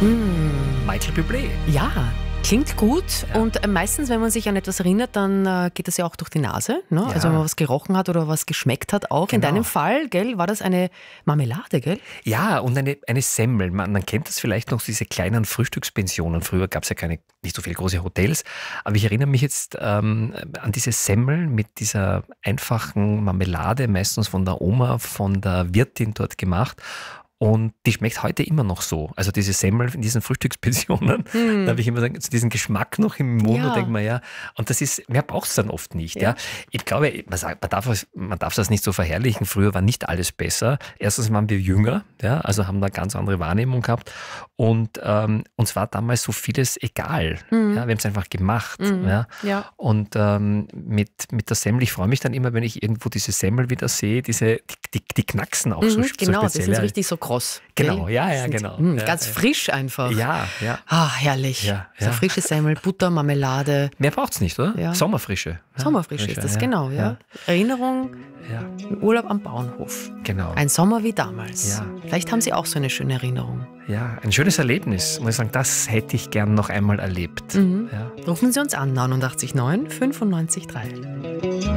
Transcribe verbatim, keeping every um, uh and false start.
Mm. Michael Bublé. Ja, klingt gut. Ja. Und äh, meistens, wenn man sich an etwas erinnert, dann äh, geht das ja auch durch die Nase. Ne? Ja. Also wenn man was gerochen hat oder was geschmeckt hat auch. In Genau. deinem Fall, gell, war das eine Marmelade, gell? Ja, und eine, eine Semmel. Man, man kennt das vielleicht noch, diese kleinen Frühstückspensionen. Früher gab es ja keine, nicht so viele große Hotels. Aber ich erinnere mich jetzt ähm, an diese Semmel mit dieser einfachen Marmelade, meistens von der Oma, von der Wirtin dort gemacht. Und die schmeckt heute immer noch so. Also diese Semmel in diesen Frühstückspensionen, Hm. da habe ich immer so diesen Geschmack noch im Mund Ja. und denke mir, ja, und das ist, mehr braucht es dann oft nicht. Ja. Ja. Ich glaube, man, sagt, man, darf, es- man darf das nicht so verherrlichen. Früher war nicht alles besser. Erstens waren wir jünger, ja, also haben da eine ganz andere Wahrnehmung gehabt. Und ähm, uns war damals so vieles egal. Mhm. Ja, wir haben es einfach gemacht. Mhm. Ja. Ja. Und ähm, mit, mit der Semmel, ich freue mich dann immer, wenn ich irgendwo diese Semmel wieder sehe, diese, die, die, die knacksen auch so, Mhm, so genau, das speziell. ist richtig so kross. Genau, gell? ja, ja, Das sind- genau. Mm, Ja, ganz ja. frisch einfach. Ja, ja. Ah, herrlich. Ja, So ja. frische Semmel, Butter, Marmelade. Mehr braucht es nicht, oder? Ja. Sommerfrische. Ja, Sommerfrisch ist das, genau. Ja. Erinnerung, Ja, Urlaub am Bauernhof. genau. Ein Sommer wie damals. Ja. Vielleicht haben Sie auch so eine schöne Erinnerung. Ja, ein schönes Erlebnis. Muss ich sagen, das hätte ich gern noch einmal erlebt. Mhm. Ja. Rufen Sie uns an, neunundachtzig neun fünfundneunzig drei.